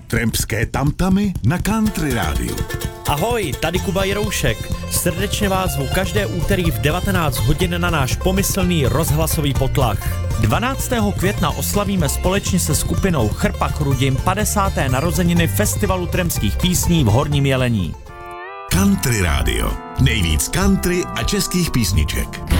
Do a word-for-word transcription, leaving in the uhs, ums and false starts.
Trampské tamtamy na Country rádiu. Ahoj, tady Kuba Jiroušek. Srdečně vás zvu každé úterý v devatenáct hodin na náš pomyslný rozhlasový potlach. dvanáctého května oslavíme společně se skupinou Chrpa Chrudim padesáté narozeniny Festivalu trampských písní v Horním Jelení. Country rádio. Nejvíc country a českých písniček.